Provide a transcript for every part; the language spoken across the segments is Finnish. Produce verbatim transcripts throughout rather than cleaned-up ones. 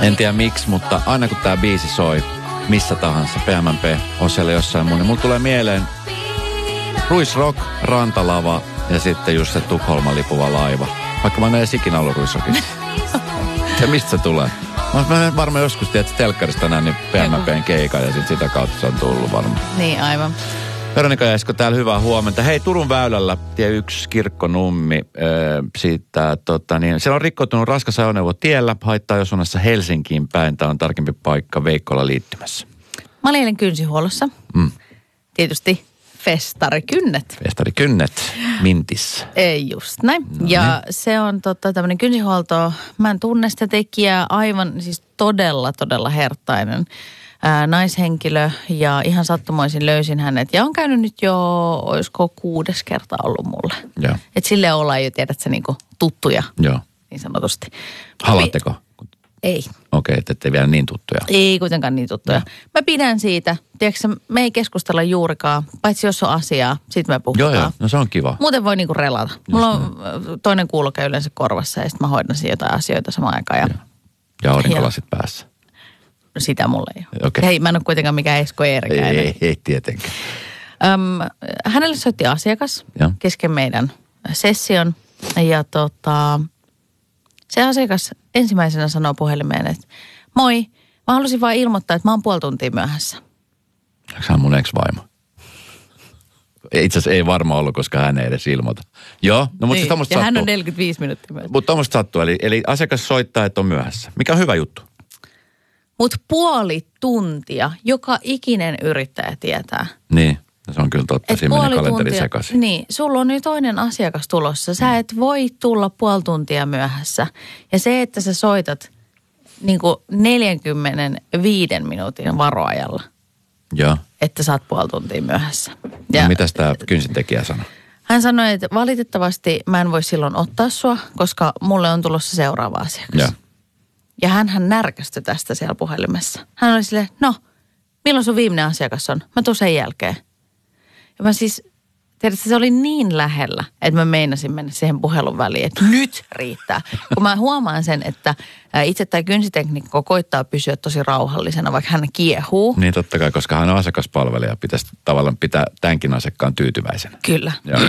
En tiedä miksi, mutta aina kun tää biisi soi, missä tahansa, P M P on siellä jossain muu, niin mulla tulee mieleen Ruisrock, Rantalava ja sitten just se Tukholman lipuva laiva. Vaikka mä en edes ikinä ollut Ruisrockissa. Ja mistä se tulee? Mä varmaan joskus tiedät telkkarista näin, niin P M P:n keikan ja sit sitä kautta se on tullut varmaan. Niin, aivan. Veronika ja Esko täällä, hyvää huomenta. Hei, Turun väylällä tie yksi Kirkkonummi, äh, siitä, tota, niin, siellä on rikkoutunut raskas ajoneuvo tiellä, haittaa jo suunnassa Helsinkiin päin. Tämä on tarkempi paikka Veikkola liittymässä. Mä olin eilen kynsihuollossa. Mm. Tietysti festarikynnet. Festarikynnet, mintissä. Ei just näin. No, ja niin. Se on tota, tämmöinen kynsihuolto, mä en tunne sitä tekijää, aivan siis todella, todella herttainen ää, naishenkilö. Ja ihan sattumoisin löysin hänet. Ja on käynyt nyt jo, olisiko kuudes kerta ollut mulle. Joo. Että silleen ollaan jo, tiedätkö, niinku tuttuja. Joo. Niin sanotusti. Halatteko? Ei. Okei, okay, ettei vielä niin tuttuja. Ei kuitenkaan niin tuttuja. No. Mä pidän siitä. Tiedätkö, me ei keskustella juurikaan, paitsi jos on asiaa, sit me puhutaan. Joo, joo. No se on kiva. Muuten voi niinku relata. Just Mulla on näin. Toinen kuuloke yleensä korvassa ja sitten mä hoidan siinä jotain asioita samaan aikaan. Ja, ja aurinkolasit päässä. No sitä mulla ei ole. Okay. Hei, mä en ole kuitenkaan mikään Esko Eerikäinen. Ei, ei, ei tietenkään. Öm, hänelle soitti asiakas ja. kesken meidän session ja tota... Se asiakas ensimmäisenä sanoo puhelimeen, että moi, mä halusin vaan ilmoittaa, että mä oon puoli tuntia myöhässä. Onko hän mun ex-vaimo? Itse asiassa ei varmaan ollut, koska hän ei edes ilmoita. Joo, no mutta niin, se tommoista ja sattuu. Hän on neljäkymmentäviisi minuuttia myöhässä. Mutta tommoista sattuu, eli, eli asiakas soittaa, että on myöhässä. Mikä on hyvä juttu? Mutta puoli tuntia, joka ikinen yrittäjä tietää. Niin. No se on kyllä totta, et siinä meni kalenteri sekaisin. Niin, sulla on nyt toinen asiakas tulossa. Sä mm. et voi tulla puoli tuntia myöhässä. Ja se, että sä soitat niin kuin neljänkymmenenviiden minuutin varoajalla, Joo. että sä oot puoli tuntia myöhässä. Ja no mitäs tää kynsintekijä sanoi? Hän sanoi, että valitettavasti mä en voi silloin ottaa sua, koska mulle on tulossa seuraava asiakas. Joo. Ja hänhän närkästyi tästä siellä puhelimessa. Hän oli silleen, no, milloin sun viimeinen asiakas on? Mä tuun sen jälkeen. Ja mä siis, tiedätkö, se oli niin lähellä, että mä meinasin mennä siihen puhelun väliin, että nyt riittää. Kun mä huomaan sen, että itse tämä kynsiteknikko koittaa pysyä tosi rauhallisena, vaikka hän kiehuu. Niin totta kai, koska hän on asiakaspalvelija, pitäisi tavallaan pitää tämänkin asiakkaan tyytyväisenä. Kyllä.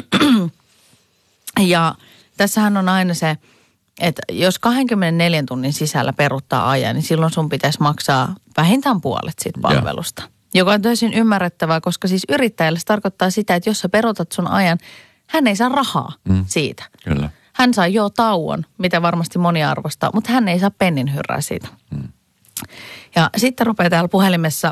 Ja tässähän on aina se, että jos kaksikymmentäneljä tunnin sisällä peruuttaa ajan, niin silloin sun pitäisi maksaa vähintään puolet siitä palvelusta. Joo. Joka on täysin ymmärrettävää, koska siis yrittäjälle se tarkoittaa sitä, että jos sä peruutat sun ajan, hän ei saa rahaa mm. siitä. Kyllä. Hän saa jo tauon, mitä varmasti moni arvostaa, mutta hän ei saa pennin hyrrää siitä. Mm. Ja sitten rupeaa täällä puhelimessa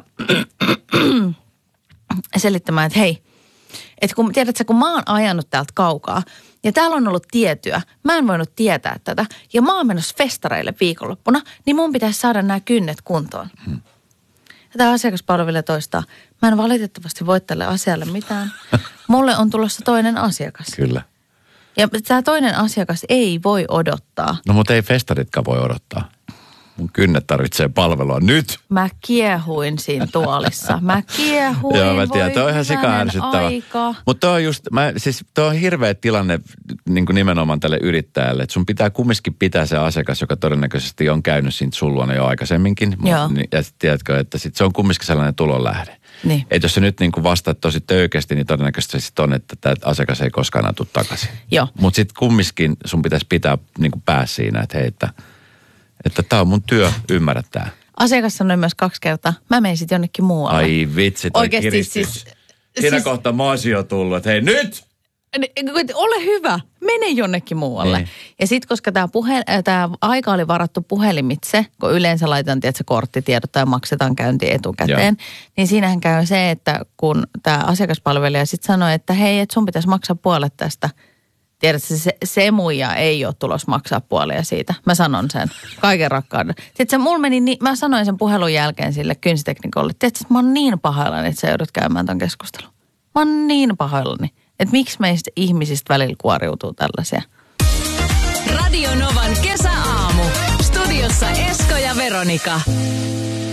selittämään, että hei, että kun tiedätkö, kun mä oon ajanut täältä kaukaa ja täällä on ollut tietyä, mä en voinut tietää tätä ja mä oon menossa festareille viikonloppuna, niin mun pitäisi saada nämä kynnet kuntoon. Mm. Ja tämä asiakaspalvelija toistaa, mä en valitettavasti voi tälle asialle mitään. Mulle on tulossa toinen asiakas. Kyllä. Ja tämä toinen asiakas ei voi odottaa. No mutta ei festaritkaan voi odottaa. Mun kynnet tarvitsee palvelua nyt. Mä kiehuin siinä tuolissa. Mä kiehuin. Joo, mä tiedän. Toi on ihan sika-ärsyttävä. Mutta toi on just, mä, siis toi on hirveä tilanne niin kuin nimenomaan tälle yrittäjälle. Että sun pitää kumminkin pitää se asiakas, joka todennäköisesti on käynyt siitä sun luona jo aikaisemminkin. Joo. Ja sit tiedätkö, että sit se on kumminkin sellainen tulonlähde. Niin. Että jos sä nyt niin kuin vastaat tosi töykeästi, niin todennäköisesti sit on, että tämä asiakas ei koskaan enää tule takaisin. Joo. Mutta sitten kumminkin sun pitäisi pitää niin kuin pää siinä, että hei, että Että tämä on mun työ, ymmärrä tää. Asiakas sanoi myös kaksi kertaa, mä menen sitten jonnekin muualle. Ai vitsi, toi oikeasti kiristys. Siis, Siinä siis, kohtaa mä oisin jo tullut, että hei nyt! Ole hyvä, mene jonnekin muualle. Niin. Ja sitten koska tämä äh, aika oli varattu puhelimitse, kun yleensä laitetaan tietysti korttitiedot tai maksetaan käynti etukäteen, Joo. niin siinähän käy se, että kun tämä asiakaspalvelija sitten sanoi, että hei, että sun pitäisi maksaa puolet tästä. Tiedätkö, se, se muija ei ole tulos maksaa puolia siitä. Mä sanon sen. Kaiken rakkauden. Sitten se mulla meni, niin, mä sanoin sen puhelun jälkeen sille kynsiteknikolle. Tiedätkö, mä oon niin pahoillani, että sä joudut käymään ton keskustelun. Mä oon niin pahoillani. Että miksi meistä ihmisistä välillä kuoriutuu tällaisia. Radio Novan kesäaamu. Studiossa Esko ja Veronika.